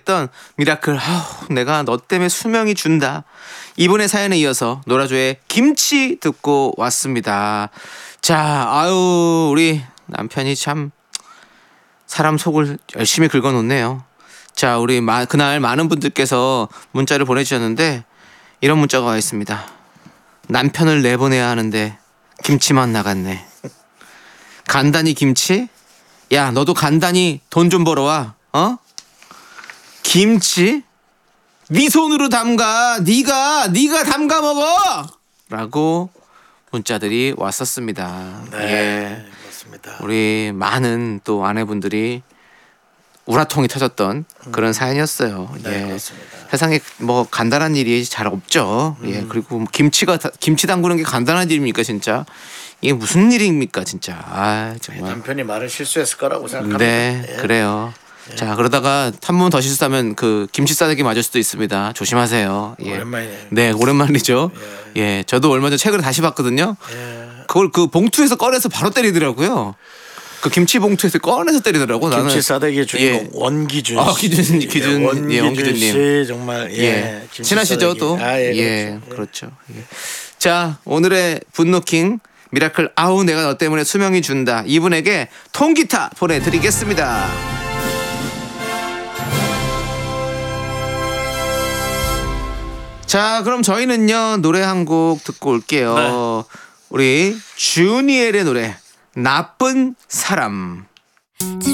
들으셨던 미라클 내가 너 때문에 수명이 준다. 이분의 사연에 이어서 노라조의 김치 듣고 왔습니다. 자, 우리 남편이 참 사람 속을 열심히 긁어놓네요. 자, 우리 그날 많은 분들께서 문자를 보내주셨는데 이런 문자가 와 있습니다. 남편을 내보내야 하는데 김치만 나갔네. 간단히 김치? 야, 너도 간단히 돈 좀 벌어와. 김치? 네 손으로 담가. 네가 담가 먹어. 라고 문자들이 왔었습니다. 네, 예. 맞습니다. 우리 많은 또 아내분들이 우라통이 터졌던 그런 사연이었어요. 네, 예. 그렇습니다. 세상에 뭐 간단한 일이 잘 없죠. 예. 그리고 김치 담그는 게 간단한 일입니까, 진짜? 이게 무슨 일입니까, 진짜? 정말. 남편이 말을 실수했을 거라고 생각합니다. 네, 예. 그래요. 자, 그러다가 한 번 더 실수하면 그 김치 싸대기 맞을 수도 있습니다. 조심하세요. 예. 오랜만이네요. 네, 오랜만이죠. 예, 저도 얼마 전에 책을 다시 봤거든요. 그걸 그 봉투에서 꺼내서 바로 때리더라고요. 그 김치 봉투에서 꺼내서 때리더라고. 김치 나는 싸대기의 주인공 원기준 씨. 원기준 님. 씨 정말 친하시죠 또? 그렇죠. 그렇죠. 예. 자, 오늘의 분노킹 미라클 내가 너 때문에 수명이 준다. 이분에게 통기타 보내드리겠습니다. 자, 그럼 저희는요 노래 한 곡 듣고 올게요. 네. 우리 주니엘의 노래 나쁜 사람.